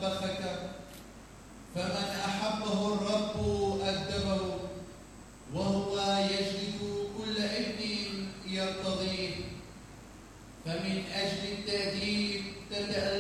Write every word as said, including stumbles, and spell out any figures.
وبخك، فمن أحبه الرب أدبه، وهو يجلد كل ابن يرتضيه. فمن أجل التأديب تتألم